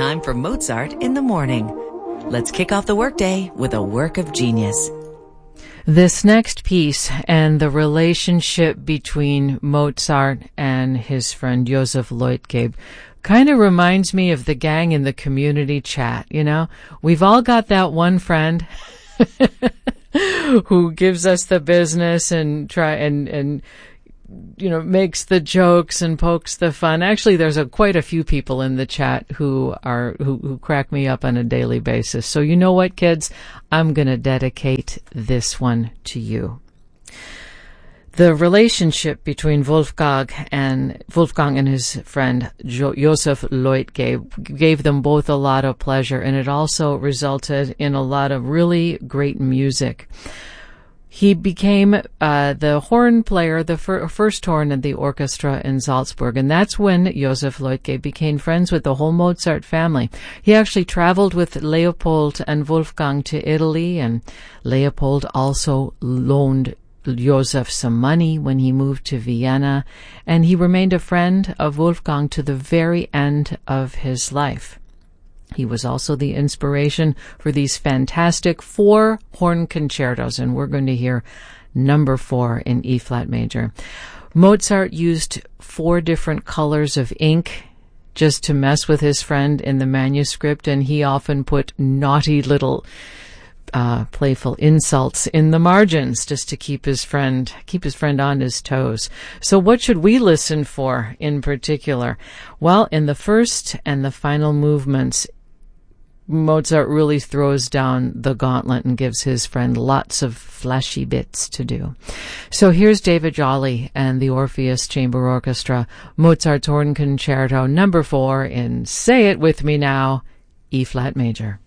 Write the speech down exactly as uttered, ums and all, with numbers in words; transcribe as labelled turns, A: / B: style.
A: time for Mozart in the morning. Let's kick off the workday with a work of genius.
B: This next piece and the relationship between Mozart and his friend Joseph Leutgeb kind of reminds me of the gang in the community chat, you know? We've all got that one friend who gives us the business and try and, and, you know, makes the jokes and pokes the fun. Actually, there's a, quite a few people in the chat who are, who, who crack me up on a daily basis. So you know what, kids? I'm going to dedicate this one to you. The relationship between Wolfgang and Wolfgang and his friend jo- Joseph Leutgeb gave them both a lot of pleasure, and it also resulted in a lot of really great music. He became uh, the horn player, the fir- first horn in the orchestra in Salzburg, and that's when Joseph Leutgeb became friends with the whole Mozart family. He actually traveled with Leopold and Wolfgang to Italy, and Leopold also loaned Joseph some money when he moved to Vienna, and he remained a friend of Wolfgang to the very end of his life. He was also the inspiration for these fantastic four horn concertos, and we're going to hear number four in E-flat major. Mozart used four different colors of ink just to mess with his friend in the manuscript, and he often put naughty little uh playful insults in the margins just to keep his friend keep his friend on his toes. So what should we listen for in particular? Well, in the first and the final movements, Mozart really throws down the gauntlet and gives his friend lots of flashy bits to do. So here's David Jolly and the Orpheus Chamber Orchestra, Mozart's Horn Concerto number four in, say it with me now, E-flat major.